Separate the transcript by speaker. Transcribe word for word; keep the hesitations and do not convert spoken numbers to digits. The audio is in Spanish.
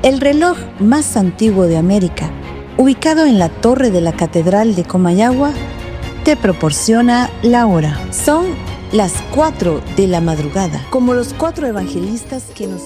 Speaker 1: El reloj más antiguo de América, ubicado en la torre de la Catedral de Comayagua, te proporciona la hora. Son las cuatro de la madrugada, como los cuatro evangelistas que nos